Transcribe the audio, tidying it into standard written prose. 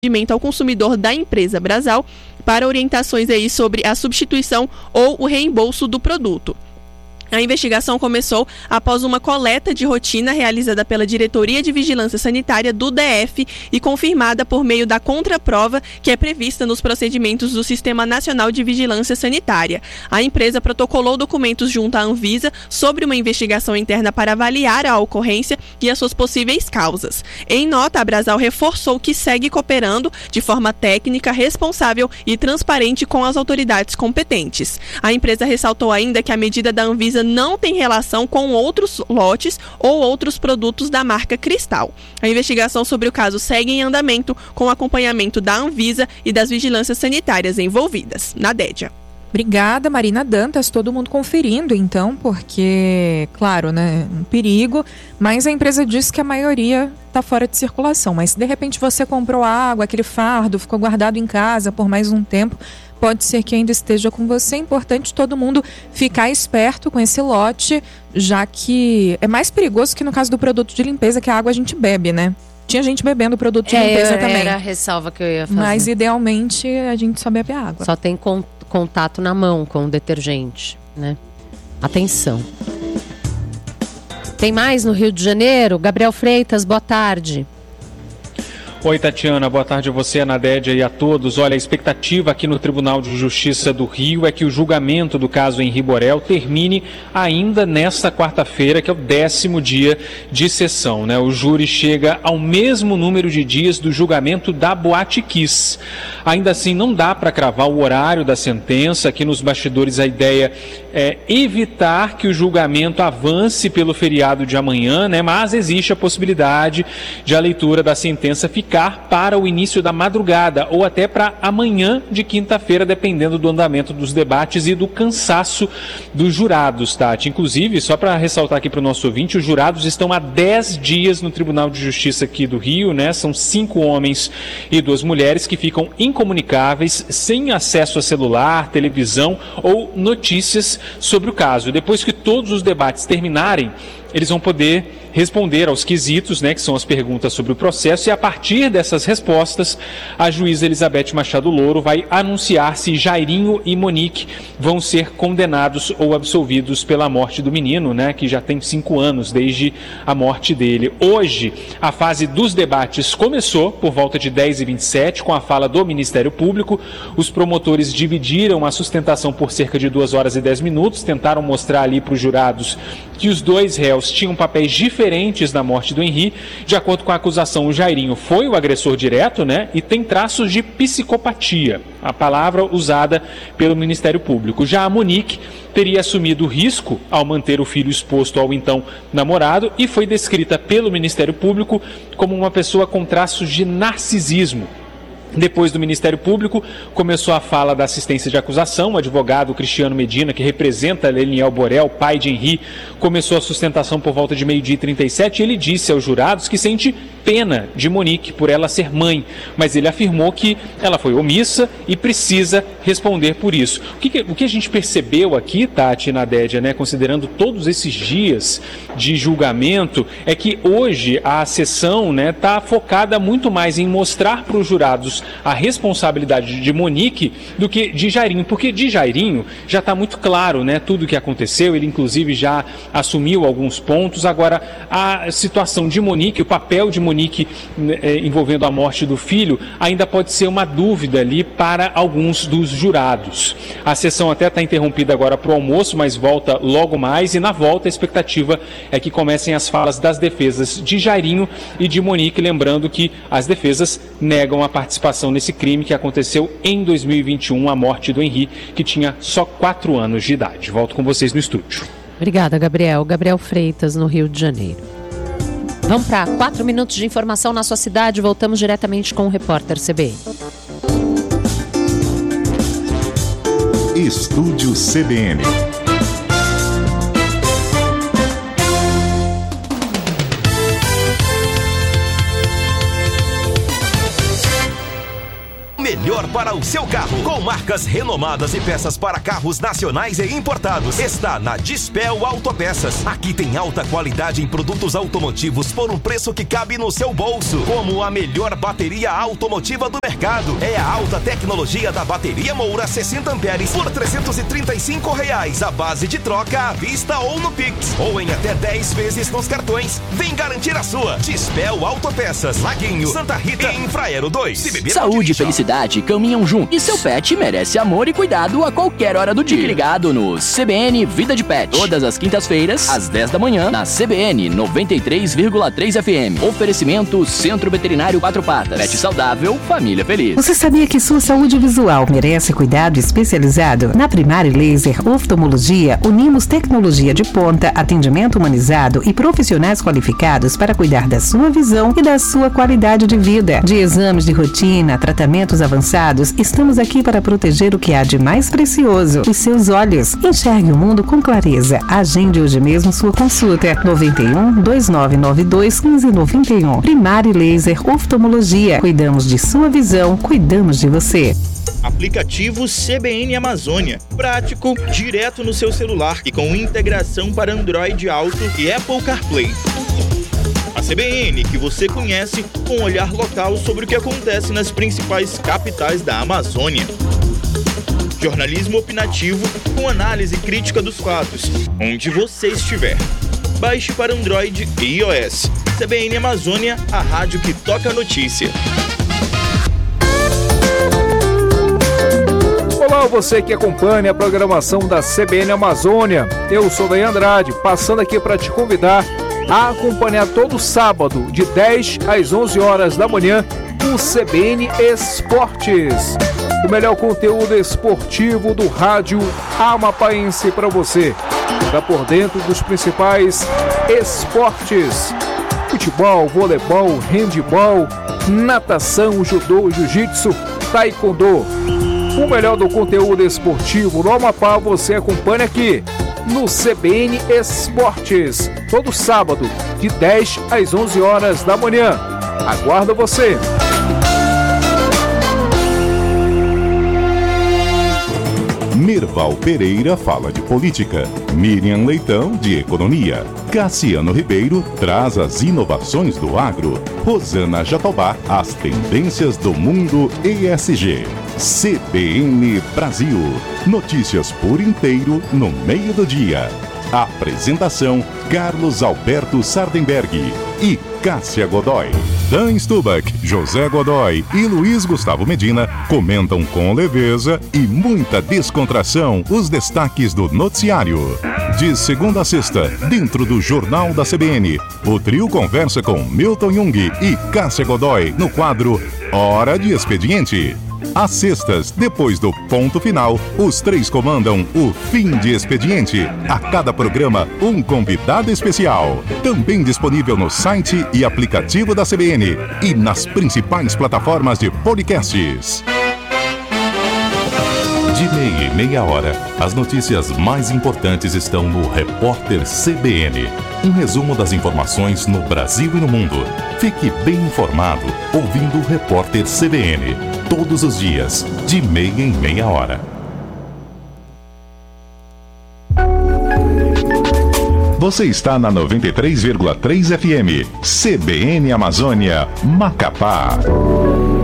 ao consumidor da empresa Brasal para orientações aí sobre a substituição ou o reembolso do produto. A investigação começou após uma coleta de rotina realizada pela Diretoria de Vigilância Sanitária do DF e confirmada por meio da contraprova que é prevista nos procedimentos do Sistema Nacional de Vigilância Sanitária. A empresa protocolou documentos junto à Anvisa sobre uma investigação interna para avaliar a ocorrência e as suas possíveis causas. Em nota, a Brasal reforçou que segue cooperando de forma técnica, responsável e transparente com as autoridades competentes. A empresa ressaltou ainda que a medida da Anvisa não tem relação com outros lotes ou outros produtos da marca Cristal. A investigação sobre o caso segue em andamento com acompanhamento da Anvisa e das vigilâncias sanitárias envolvidas. Nadédia. Obrigada, Marina Dantas. Todo mundo conferindo, então, porque, claro, né, um perigo, mas a empresa disse que a maioria está fora de circulação. Mas, se de repente, você comprou água, aquele fardo, ficou guardado em casa por mais um tempo, pode ser que ainda esteja com você. É importante todo mundo ficar esperto com esse lote, já que é mais perigoso que no caso do produto de limpeza, que a água a gente bebe, né? Tinha gente bebendo produto de limpeza também. Era a ressalva que eu ia fazer. Mas, idealmente, a gente só bebe água. Só tem contato na mão com o detergente, né? Atenção. Tem mais no Rio de Janeiro? Gabriel Freitas, boa tarde. Oi, Tatiana, boa tarde a você, a Nadédia e a todos. Olha, a expectativa aqui no Tribunal de Justiça do Rio é que o julgamento do caso Henri Borel termine ainda nesta quarta-feira, que é o 10º dia de sessão, né? O júri chega ao mesmo número de dias do julgamento da Boate Kiss. Ainda assim, não dá para cravar o horário da sentença. Aqui nos bastidores a ideia é evitar que o julgamento avance pelo feriado de amanhã, né? Mas existe a possibilidade de a leitura da sentença ficar para o início da madrugada ou até para amanhã de quinta-feira, dependendo do andamento dos debates e do cansaço dos jurados, Tati. Inclusive, só para ressaltar aqui para o nosso ouvinte, os jurados estão há 10 dias no Tribunal de Justiça aqui do Rio, né? São 5 homens e 2 mulheres que ficam incomunicáveis, sem acesso a celular, televisão ou notícias sobre o caso. Depois que todos os debates terminarem, eles vão poder responder aos quesitos, né, que são as perguntas sobre o processo, e a partir dessas respostas, a juíza Elizabeth Machado Louro vai anunciar se Jairinho e Monique vão ser condenados ou absolvidos pela morte do menino, né, que já tem 5 anos desde a morte dele. Hoje, a fase dos debates começou por volta de 10h27, com a fala do Ministério Público. Os promotores dividiram a sustentação por cerca de 2 horas e 10 minutos, tentaram mostrar ali para os jurados que os 2 réus tinham papéis diferentes na morte do Henri. De acordo com a acusação, o Jairinho foi o agressor direto, né, e tem traços de psicopatia, a palavra usada pelo Ministério Público. Já a Monique teria assumido o risco ao manter o filho exposto ao então namorado e foi descrita pelo Ministério Público como uma pessoa com traços de narcisismo. Depois do Ministério Público, começou a fala da assistência de acusação. O advogado Cristiano Medina, que representa Leniel Borel, pai de Henri, começou a sustentação por volta de 12h37. Ele disse aos jurados que sente pena de Monique por ela ser mãe, mas ele afirmou que ela foi omissa e precisa responder por isso. O que a gente percebeu aqui, Tati e Nadédia, né, considerando todos esses dias de julgamento, é que hoje a sessão, né, está focada muito mais em mostrar para os jurados a responsabilidade de Monique do que de Jairinho, porque de Jairinho já está muito claro, né, tudo o que aconteceu. Ele inclusive já assumiu alguns pontos. Agora, a situação de Monique, o papel de Monique envolvendo a morte do filho, ainda pode ser uma dúvida ali para alguns dos jurados. A sessão até está interrompida agora para o almoço, mas volta logo mais, e na volta a expectativa é que comecem as falas das defesas de Jairinho e de Monique, lembrando que as defesas negam a participação nesse crime que aconteceu em 2021, a morte do Henri, que tinha só 4 anos de idade. Volto com vocês no estúdio. Obrigada, Gabriel. Gabriel Freitas, no Rio de Janeiro. Vamos para 4 minutos de informação na sua cidade. Voltamos diretamente com o repórter CBN. Estúdio CBN. melhor para o seu carro. Com marcas renomadas e peças para carros nacionais e importados. Está na Dispel Autopeças. Aqui tem alta qualidade em produtos automotivos por um preço que cabe no seu bolso. Como a melhor bateria automotiva do mercado. É a alta tecnologia da bateria Moura 60 amperes por R$335 a base de troca à vista ou no Pix. Ou em até 10 vezes nos cartões. Vem garantir a sua. Dispel Autopeças, Laguinho, Santa Rita e Infraero 2. Saúde e felicidade caminham juntos. E seu pet merece amor e cuidado a qualquer hora do dia. Fique ligado no CBN Vida de Pet. Todas as quintas-feiras, às 10 da manhã, na CBN 93,3 FM. Oferecimento Centro Veterinário Quatro Patas. Pet saudável, família feliz. Você sabia que sua saúde visual merece cuidado especializado? Na Primari Laser Oftalmologia, unimos tecnologia de ponta, atendimento humanizado e profissionais qualificados para cuidar da sua visão e da sua qualidade de vida. De exames de rotina, tratamentos avançados, estamos aqui para proteger o que há de mais precioso, os seus olhos. Enxergue o mundo com clareza. Agende hoje mesmo sua consulta. 91-2992-1591. Primari Laser Oftalmologia. Cuidamos de sua visão, cuidamos de você. Aplicativo CBN Amazônia. Prático, direto no seu celular e com integração para Android Auto e Apple CarPlay. A CBN que você conhece com um olhar local sobre o que acontece nas principais capitais da Amazônia. Jornalismo opinativo com análise crítica dos fatos, onde você estiver. Baixe para Android e iOS. CBN Amazônia, a rádio que toca a notícia. Olá, você que acompanha a programação da CBN Amazônia. Eu sou Daí Andrade, passando aqui para te convidar a acompanhar todo sábado, de 10 às 11 horas da manhã, o CBN Esportes. O melhor conteúdo esportivo do rádio amapaense para você. Está por dentro dos principais esportes: futebol, voleibol, handebol, natação, judô, jiu-jitsu, taekwondo. O melhor do conteúdo esportivo no Amapá você acompanha aqui no CBN Esportes, todo sábado, de 10 às 11 horas da manhã. Aguardo você! Mirval Pereira fala de política, Miriam Leitão de economia, Cassiano Ribeiro traz as inovações do agro, Rosana Jatobá as tendências do mundo ESG. CBN Brasil, notícias por inteiro no meio do dia. Apresentação: Carlos Alberto Sardenberg e Cássia Godoy. Dan Stubach, José Godoy e Luiz Gustavo Medina comentam com leveza e muita descontração os destaques do noticiário. De segunda a sexta, dentro do Jornal da CBN, o trio conversa com Milton Jung e Cássia Godoy no quadro Hora de Expediente. Às sextas, depois do ponto final, os três comandam o Fim de Expediente. A cada programa, um convidado especial. Também disponível no site e aplicativo da CBN e nas principais plataformas de podcasts. De meia e meia hora, as notícias mais importantes estão no Repórter CBN. Um resumo das informações no Brasil e no mundo. Fique bem informado ouvindo o Repórter CBN. Todos os dias, de meia em meia hora. Você está na 93,3 FM. CBN Amazônia, Macapá.